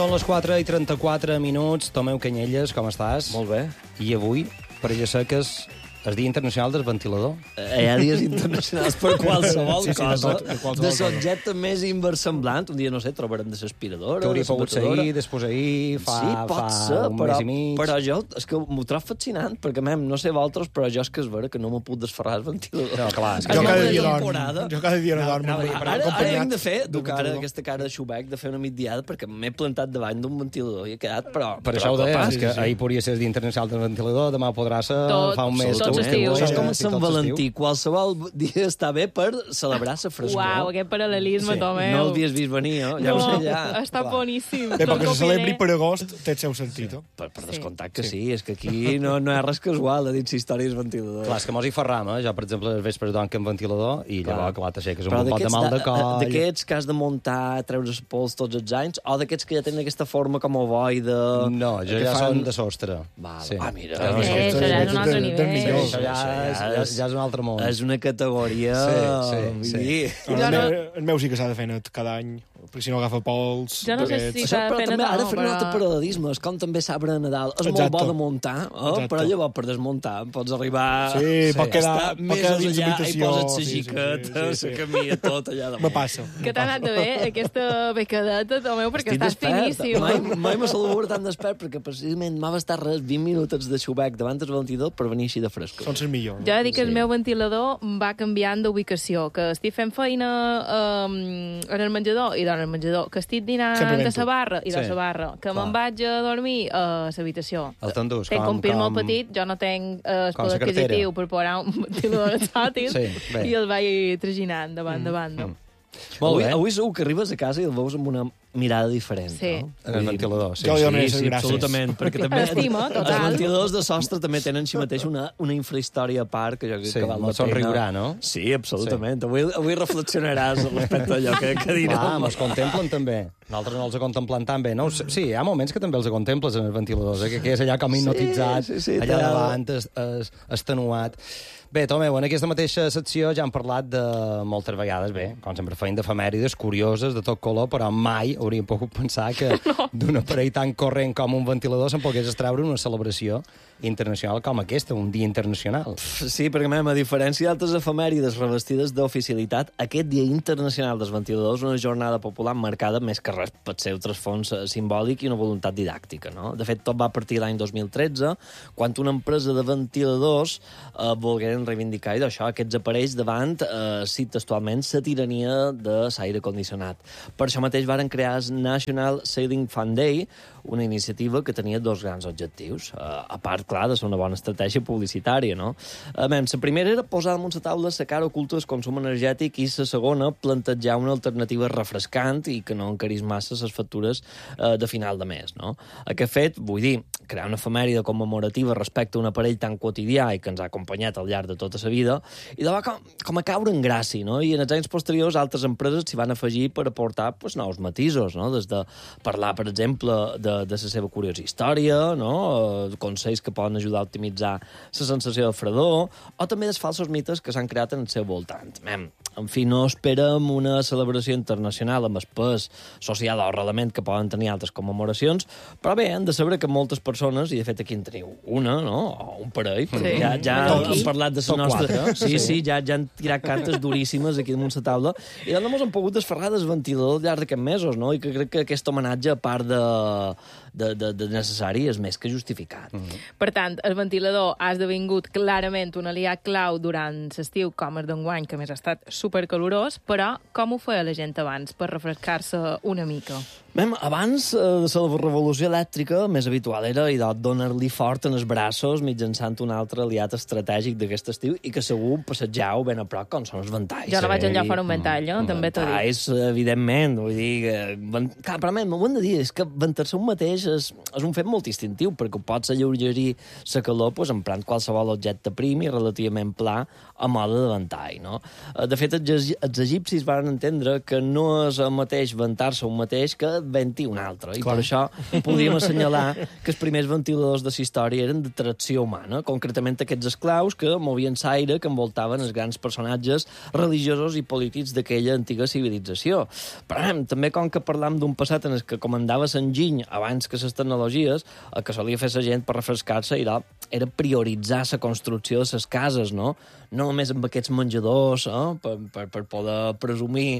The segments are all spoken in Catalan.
Són les 4:34. Tomeu Canyelles, com estàs? Molt bé. I avui, per allò sé que és el Dia Internacional del Ventilador. Hi ha dies internacionals per qualsevol Sí, cosa. de qualsevol De cosa. l'objecte més inversemblant. Un dia, no sé, trobarem de l'aspiradora. Que hauria pogut ser ahir, després ahir, fa pot ser, un però, mes i mig. però jo és que m'ho trobo fascinant, perquè, no sé vosaltres, però jo és que és vera que no m'he pogut desferrar el ventilador. No, clar, és que Jo Ara cada la dia temporada- dormo. Jo cada dia no dormo. Ara hem de fer, aquesta cara de xubec, de fer una migdiada, perquè m'he plantat davant d'un ventilador i he quedat, però... Per això ho deia, capaç. és que ahir podria ser el Dia Internacional del Ventilador, demà podrà ser, Tot- fa un mes... tots tu, estius. tu, Això és com sí, Sant tots Valentí. estiu. Qualsevol dia està bé per celebrar la frescor. Uau, aquest paral·lelisme, Tomeu. No l'havies vist venir, no? Ja ho sé, ja. Està Clar. boníssim. Bé, perquè se celebri Tot per agost té el seu sentit. Per descomptat que sí, és que aquí no hi ha res casual de dir històries ventiladors. Clar, és que mos hi farram, eh? Jo, per exemple, els vespres dorm amb ventilador i llavors, clar, t'aixeques Però un pot de mal de coll. d'aquests que has de muntar, treure els pols tots els anys, o d'aquests que ja tenen aquesta forma com ovoide... No, jo que ja fan- són de sostre. Val. Sí. Ah, mira. Ja, Això ja és un altre Del nivell. millor. Això ja és un altre món. És una categoria... Sí, sí, vull dir, Jo no- El meu sí que s'ha de fer net cada any, perquè si no agafa pols... Jo no sé aquests- si Això, s'ha de però fer també Nadal, ara faré un altre però- paral·lelisme, és com també sabre a Nadal. És molt Exacte. bo de muntar, Exacte. però llavors per desmuntar pots arribar... Sí, pot quedar- estar pot mesos quedar dins allà i l'habitació, poses la sí, sí, xiqueta, sí, sí. la camilla, tot allà damunt. Me passa. Que t'ha anat de bé, aquesta becadeta, Tomeu, perquè estàs finíssim. Mai me celebro tan despert, perquè precisament m'ha bastat res 20 minutets de xubec davant del ventilador per venir així de fresco. Són les millors. Jo he de dir que el meu ventilador va canviant d'ubicació, que estic fent feina en el menjador i en el menjador, que estic dinant Sempre de vento. la barra i de Sí, la barra, que clar. me'n vaig a dormir a l'habitació. El t'endús, Tenc un pis molt petit, jo no tenc el com poder la cartera. adquisitiu per posar un ventilador exòtic Sí, bé. i el vaig traginant de banda a banda. Molt bé. Avui segur que arribes a casa i el veus amb una mirada diferent, Sí. no? En el ventilador, sí. Jo li donaré les Sí, gràcies. absolutament, perquè també Estima, total. els ventiladors de sostre també tenen així mateix una infrahistòria a part que jo crec Sí, que val la molt pena. somriurà, no? Sí, absolutament. Avui reflexionaràs respecte a allò que direm. Clar, mos contemplen també. Nosaltres no els contemplem tan bé. No? Sí, hi ha moments que també els contemples en els ventiladors, que és allà com hipnotitzat, sí, allà té- davant, estenuat. Bé, Tomeu, en aquesta mateixa secció ja hem parlat de moltes vegades, bé, com sempre feim d'efemèrides curioses de tot color, però mai hauríem pogut pensar que d'un aparell tan corrent com un ventilador se'n pogués extreure una celebració internacional com aquesta, un dia internacional. Sí, perquè, a diferència d'altres efemèrides revestides d'oficialitat, aquest Dia Internacional dels Ventiladors és una jornada popular marcada més que res pel seu trasfons simbòlic i una voluntat didàctica, no? De fet, tot va partir l'any 2013, quan una empresa de ventiladors volgueren reivindicar això, aquests aparells davant, cit textualment, la tirania de l'aire condicionat. Per això mateix varen crear el National Sailing Fun Day, una iniciativa que tenia dos grans objectius, a part, clar, de ser una bona estratègia publicitària, no? La primera era posar damunt la taula la cara oculta del consum energètic i la segona, plantejar una alternativa refrescant i que no encarís massa les factures de final de mes, no? Aquest fet, vull dir, crear una efemèride commemorativa respecte a un aparell tan quotidià i que ens ha acompanyat al llarg de tota la vida, i de va com a caure en gràcia, no? I en els anys posteriors altres empreses s'hi van afegir per aportar pues, nous matisos, no? Des de parlar, per exemple, de la seva curiosa història, no? Consells que poden ajudar a optimitzar la sensació de fredor, o també dels falsos mites que s'han creat en el seu voltant. En fi, no esperem una celebració internacional amb el pes social o arrelament que poden tenir altres commemoracions, però bé, hem de saber que moltes persones, i de fet aquí en teniu una, no? O un parell, perquè ja hem parlat de la nostra... Sí, ja han tirat cartes duríssimes aquí damunt la taula, i doncs hem pogut desferrar del ventilador al llarg d'aquests mesos, no? I que crec que aquest homenatge, a part de necessari, és més que justificat. Per tant, el ventilador ha esdevingut clarament un aliat clau durant l'estiu com el d'enguany, que a més ha estat supercalorós, però com ho feia la gent abans per refrescar-se una mica? Abans de la revolució elèctrica, més habitual era donar-li fort en els braços mitjançant un altre aliat estratègic d'aquest estiu i que segur passejau ben a prop com són els ventalls. Jo no vaig enllà fora un ventall, també t'ho dic. Ventalls, evidentment, vull dir... Clar, però m'ho hem de dir, és que ventar-se un mateix és un fet molt distintiu, perquè pots alleugerir la calor doncs, emprant qualsevol objecte prim i relativament pla a mode de ventall, no? De fet, els egipcis van entendre que no és el mateix ventar-se un mateix que venti un altre, i per això podríem assenyalar que els primers ventiladors de la història eren de tracció humana, concretament aquests esclaus que movien l'aire que envoltaven els grans personatges religiosos i polítics d'aquella antiga civilització. Però també, com que parlam d'un passat en el que comandava l'enginy abans que les tecnologies, el que solia fer la gent per refrescar-se era prioritzar la construcció de les cases, no? No només amb aquests menjadors, per poder presumir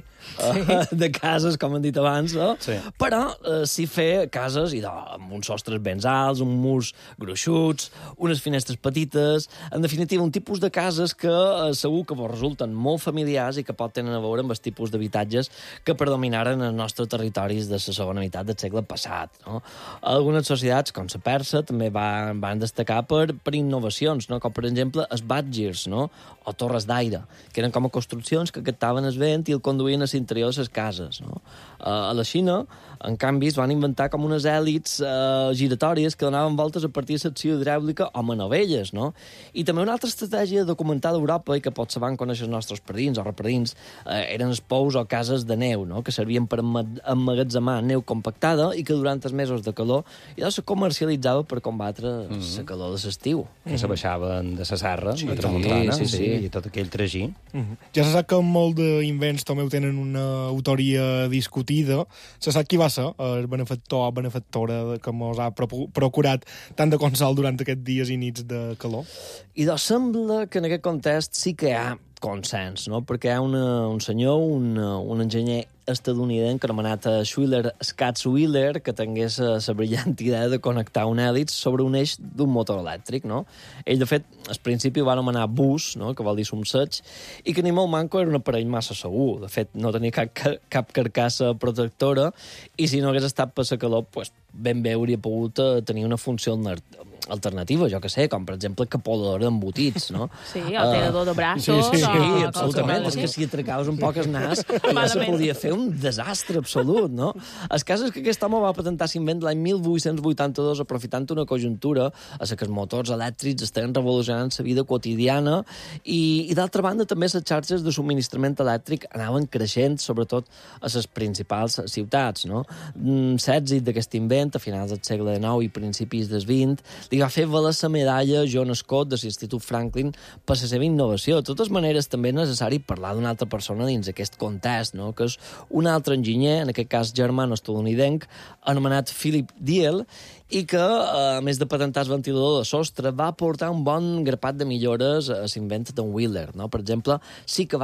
de cases, com hem dit abans, però sí fer cases amb uns sostres ben alts, uns murs gruixuts, unes finestres petites, en definitiva, un tipus de cases que segur que vos resulten molt familiars i que pot tenir a veure amb els tipus d'habitatges que predominaren en els nostres territoris de la segona meitat del segle passat. No? Algunes societats, com la persa, també van destacar per innovacions, no? Com per exemple els badgirs, no? O torres d'aire, que eren com a construccions que captaven el vent i el conduïen a l'interior de les cases. No? A la Xina, en canvi, es van inventar com unes hèlits giratòries que donaven voltes a partir de secció hidràulica o manovelles. No? I també una altra estratègia documentada a Europa i que potser van conèixer els nostres padrins o repredins eren els pous o cases de neu, no? Que servien per emmagatzemar neu compactada i que durant els mesos de calor se comercialitzava per combatre la calor de l'estiu. Que se baixaven de la serra, de tramuntana, i tot aquell tragí. Ja se sap que molt d'invents també tenen una autoria discutida. Se sap qui va ser el benefactor o benefactora que ens ha procurat tant de consol durant aquests dies i nits de calor. I doncs sembla que en aquest context sí que hi ha consens, no? Perquè hi ha un senyor, un enginyer estadounidenc anomenat Schuyler Scatz-Wheeler que tingués la brillant idea de connectar un hèlix sobre un eix d'un motor elèctric, no? Ell, de fet, al principi ho va anomenar bus, no? Que vol dir somseig, i que ni molt manco era un aparell massa segur. De fet, no tenia cap carcassa protectora i si no hagués estat per la calor, pues, ben bé hauria pogut tenir una funció alternativa, jo que sé, com per exemple capoladora d'embotits, no? Sí, o tenedor de braços. Sí, absolutament. És que si atracaves un poc el nas, ja se podia fer un desastre absolut, no? El cas és que aquest home va patentar l'invent l'any 1882 aprofitant una conjuntura a la que els motors elèctrics estaven revolucionant la vida quotidiana i d'altra banda també les xarxes de subministrament elèctric anaven creixent, sobretot a les principals ciutats, no? L'èxit d'aquest invent a finals del segle XIX i principis del XX li va fer valer la medalla John Scott de l'Institut Franklin per la seva innovació. De totes maneres, també és necessari parlar d'una altra persona dins aquest context, no? Que és un altre enginyer, en aquest cas germano-estadounidenc, anomenat Philip Diel, i que, a més de patentar el ventilador de sostre, va aportar un bon grapat de millores a l'invent d'en Wheeler. No? Per exemple, sí que va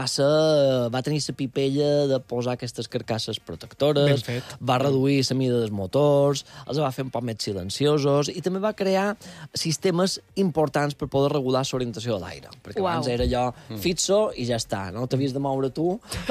tenir la pipella de posar aquestes carcasses protectores, va reduir la mida dels motors, els va fer un poc més silenciosos i també va crear sistemes importants per poder regular l'orientació de l'aire. Perquè abans era allò fixo i ja està, no? T'havies de moure tu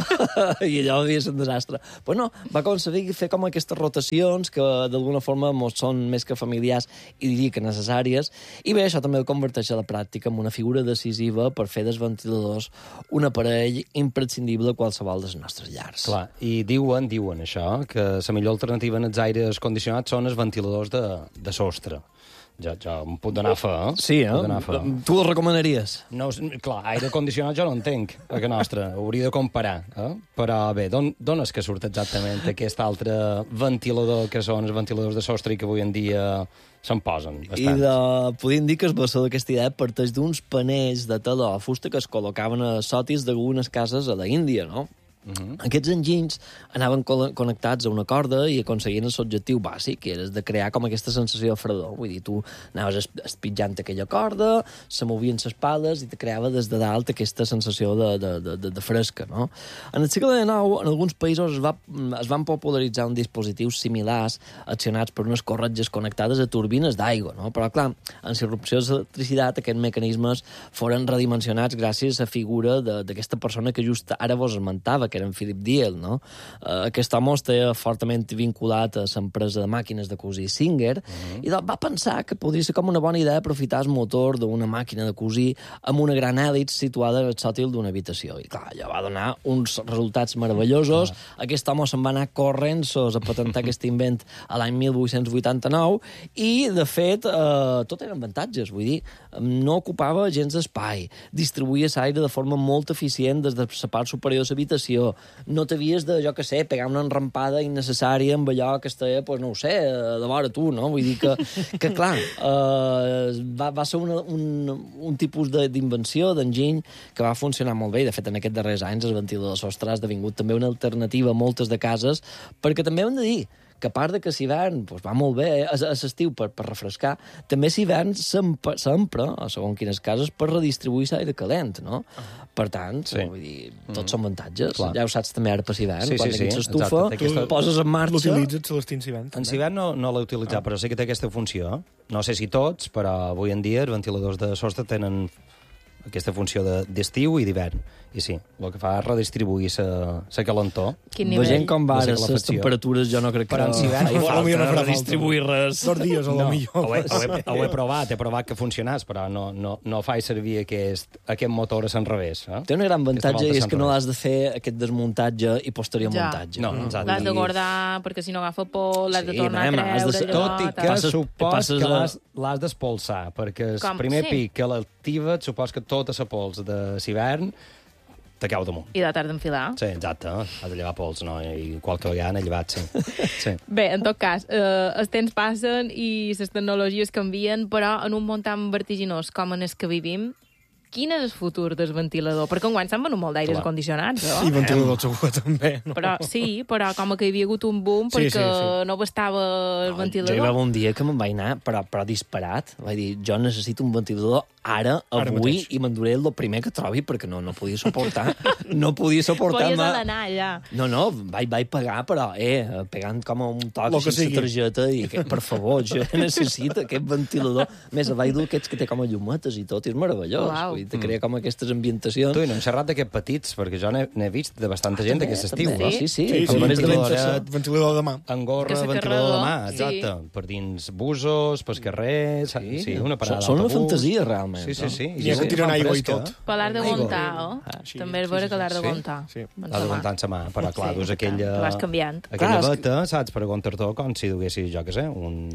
i allò havia estat un desastre. Però no, va aconseguir fer com aquestes rotacions que d'alguna forma mos són més que familiars i diria que necessàries, i bé, això també el converteix a la pràctica en una figura decisiva per fer dels ventiladors un aparell imprescindible a qualsevol dels nostres llars. Clar, i diuen això, que la millor alternativa en els aires condicionats són els ventiladors de sostre. Jo em puc donar fe, eh? Sí, Tu el recomanaries? No, clar, aire condicionat jo no entenc, a que nostra, hauria de comparar, eh? Però bé, d'on és que surt exactament aquest altre ventilador que són els ventiladors de sostre i que avui en dia se'n posen bastants? Podríem dir que el bessó d'aquesta idea parteix d'uns panells de tela o fusta que es col·locaven a sòtils d'algunes cases a la Índia, no? Aquests enginys anaven connectats a una corda i aconseguien l'objectiu bàsic, que era de crear com aquesta sensació de fredor. Vull dir, tu anaves espitjant aquella corda, se movien les pales i te creava des de dalt aquesta sensació de fresca, no? En el segle XIX, en alguns països es van popularitzar uns dispositius similars accionats per unes corretges connectades a turbines d'aigua, no? Però, clar, en l'irrupció de l'electricitat, aquests mecanismes foren redimensionats gràcies a la figura d'aquesta persona que just ara vos esmentava, que era en Philip Diel, no? Aquest home estava fortament vinculat a l'empresa de màquines de cosir Singer, i doncs va pensar que podria ser com una bona idea aprofitar el motor d'una màquina de cosir amb una gran hèlix situada en el sòtil d'una habitació. I clar, allò va donar uns resultats meravellosos. Aquest home se'n va anar corrents a patentar aquest invent a l'any 1889 i, de fet, tot eren avantatges, vull dir, no ocupava gens d'espai, distribuïa l'aire de forma molt eficient des de la part superior de l'habitació, no t'havies de, jo que sé, pegar una enrampada innecessària amb allò que estava, pues, no ho sé, de vora tu, no? Vull dir que clar, va ser un tipus d'invenció, d'enginy, que va funcionar molt bé, i de fet en aquests darrers anys el ventilador de sostre ha esdevingut també una alternativa a moltes de cases, perquè també hem de dir que a part de que l'hivern va molt bé, a l'estiu per refrescar, també l'hivern s'empra, a segons quines cases, per redistribuir l'aire calent, no? Per tant, vull dir, tots són avantatges. Ja ho saps també ara per l'hivern, quan tens l'estufa, tu poses en marxa... L'utilitzes a l'estiu d'hivern. En l'hivern no l'he utilitzat, però sí que té aquesta funció. No sé si tots, però avui en dia els ventiladors de sostre tenen aquesta funció d'estiu i d'hivern. I sí, el que fa és redistribuir la calentor. Quin nivell? Veient com va les temperatures, jo no crec que hi falta redistribuir res. 2 dies, a lo millor. Ho he provat, que funcionés, però no faig servir aquest motor a l'enrevés. Té un gran avantatge i és que no l'has de fer aquest desmuntatge i posterior muntatge. No, l'has de guardar, perquè si no agafa por, l'has de tornar a treure. Tot i que supos que l'has d'espolsar, perquè el primer pic que l'activa, supos que tota la pols de l'hivern te cau damunt. I de tard d'enfilar. Sí, exacte. Has de llevar pols, no? I qualque vegada n'he llevat, sí. Bé, en tot cas, els temps passen i les tecnologies canvien, però en un món tan vertiginós com en el que vivim, quin és el futur del ventilador? Perquè enguany s'han venut molt d'aires condicionats, no? I ventilador segur també, no? Però com que hi havia hagut un boom perquè no bastava el ventilador. Jo hi va un dia que me'n vaig anar, però disparat. Vaig dir, jo necessito un ventilador ara avui, i m'enduré el primer que trobi, perquè no podia suportar. No podia suportar... Podies anar allà. No, vaig pagar, però, pegant com a un toc així la targeta, i per favor, jo necessito aquest ventilador. A més, vaig dur aquests que té com a llumetes i tot, i és meravellós. Uau. Te crea com aquestes ambientacions. Tu, i no hem xerrat d'aquests petits, perquè jo n'he vist de bastanta gent d'aquest estiu. Sí. Ventilador de mà. Engorra, ventilador de mà, exacte. Per dins busos, pels carrers... Sí, una parada d'autobús. Són una fantasia, realment. Sí. N'hi ha que tiren aigua i tot. Per l'art de gontar, també és vera que l'art de gontar. L'art de gontar en sa mà, però clar, dus aquella... Vas canviant. Aquella veta, saps, per agontar-te com si duguessis, jo què sé,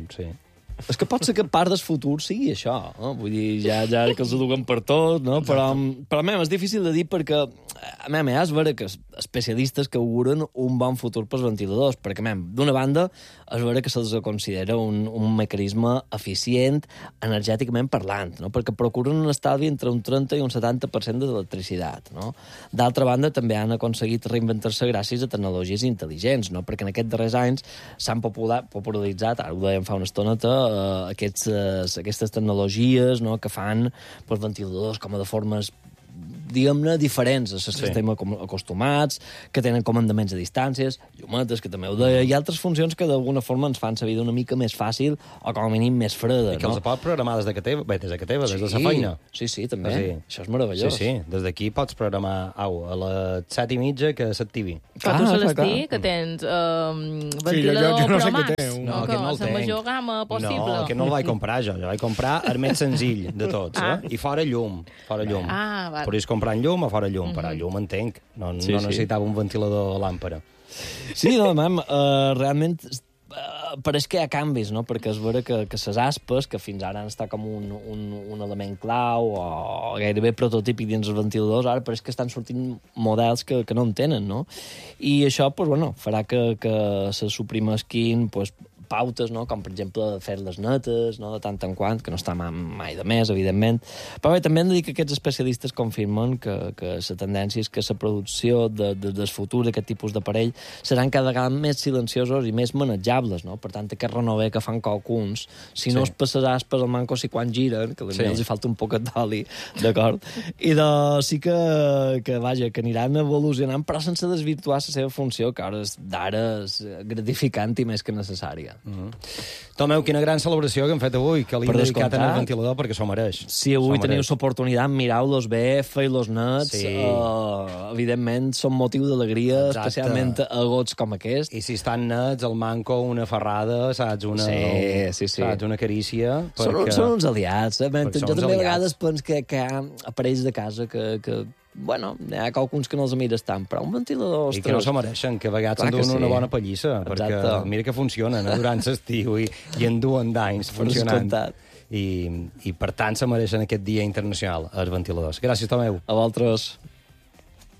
És que pot ser que part del futur sigui això, no? Vull dir, ja que els duguen per tot, no? Però és difícil de dir perquè, és vera que especialistes que auguren un bon futur pels ventiladors, perquè, d'una banda, és vera que se'ls considera un mecanisme eficient energèticament parlant, no? Perquè procuren un estalvi entre un 30 i un 70% d'electricitat, no? D'altra banda, també han aconseguit reinventar-se gràcies a tecnologies intel·ligents, no? Perquè en aquests darrers anys s'han popularitzat, ara ho dèiem fa una estoneta, aquestes tecnologies, no, que fan ventiladors com a de formes diguem-ne, diferents a les que estem acostumats, que tenen comandaments a distàncies, llumetes, que també ho deia, i altres funcions que d'alguna forma ens fan la vida una mica més fàcil o com a mínim més freda. I que els pot programar des de casa teva, des de la feina. Sí, també. Això és meravellós. Sí, des d'aquí pots programar a les 7:30 que s'activi. Però tu sols dir que tens ventilador Pro Max, no, que no el tenc. La major gamma possible. No, que no el vaig comprar jo vaig comprar el més senzill de tots, i fora llum. Podries comprar llum o fora llum, però llum entenc. No necessitava un ventilador làmpara. Sí, realment pareix que hi ha canvis, no? Perquè és vera que les aspes, que fins ara han estat com un element clau o gairebé prototípic dins els ventiladors, ara pareix que estan sortint models que no en tenen, no? I això farà que se suprimesquin pautes, no? Com per exemple fer-les netes, no? De tant en quant, que no està mai de més, evidentment. Però bé, també hem de dir que aquests especialistes confirmen que la tendència és que la producció del futur d'aquest tipus d'aparell seran cada vegada més silenciosos i més manejables, no? Per tant, aquest renover que fan qualcuns, si no es passes aspes al manco si quan giren, que també els hi falta un poquet d'oli, d'acord? I sí que aniran evolucionant, però sense desvirtuar la seva funció, que d'ara és gratificant i més que necessària. Tomeu, quina gran celebració que hem fet avui, que li hem Per dedicat descomptat. al ventilador perquè s'ho mereix. Si avui S'ho teniu mereix. l'oportunitat, mireu-los bé, feu-los nets. Sí. Evidentment, són motiu d'alegria, Exacte. especialment a gots com aquest. I si estan nets, el manco, una ferrada, saps? Sí. Saps? Una carícia. Són uns aliats. Perquè són Jo uns també a aliats. vegades penso que hi ha aparells de casa que bueno, hi ha alguns que no els mires tant, però un ventilador, I que no ostres... s'ho mereixen, que a vegades Clar que s'enduen una sí. bona pallissa, perquè Exacte. mira que funcionen durant l'estiu i en duen d'anys funcionant. descomptat. I per tant se mereixen aquest dia internacional, els ventiladors. Gràcies, Tomeu. A vosaltres.